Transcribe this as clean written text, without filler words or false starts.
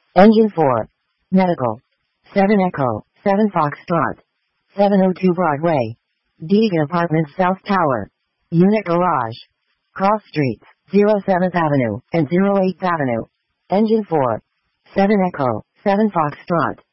Engine 4. Medical. 7 Echo, 7 Foxtrot. 702 Broadway. Deegan Apartments South Tower. Unit Garage. Cross Streets, 07th Avenue and 08th Avenue. Engine 4. 7 Echo, 7 Foxtrot.